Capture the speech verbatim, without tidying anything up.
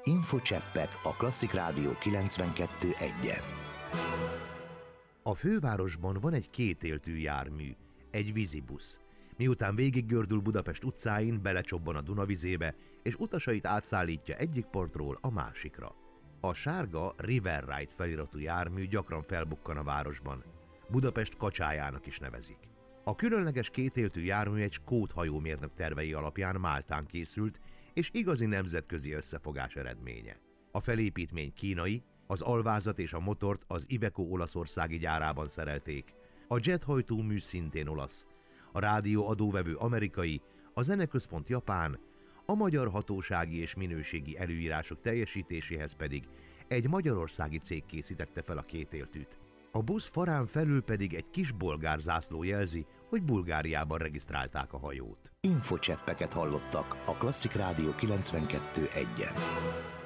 Infocseppek a Klasszik Rádió kilencvenkettő egyen. A fővárosban van egy kétéltű jármű, egy vízibusz. Miután végiggördül Budapest utcáin, belecsobban a Dunavizébe, és utasait átszállítja egyik partról a másikra. A sárga River Ride feliratú jármű gyakran felbukkan a városban. Budapest kacsájának is nevezik. A különleges kétéltű jármű egy skót hajómérnök tervei alapján Máltán készült, és igazi nemzetközi összefogás eredménye. A felépítmény kínai, az alvázat és a motort az Iveco olaszországi gyárában szerelték, a jethajtómű szintén olasz, a rádió adóvevő amerikai, a zeneközpont japán, a magyar hatósági és minőségi előírások teljesítéséhez pedig egy magyarországi cég készítette fel a kétéltűt. A busz farán felül pedig egy kis bolgár zászló jelzi, hogy Bulgáriában regisztrálták a hajót. Infocseppeket hallottak a Klasszik Rádió kilencvenkettő egyen.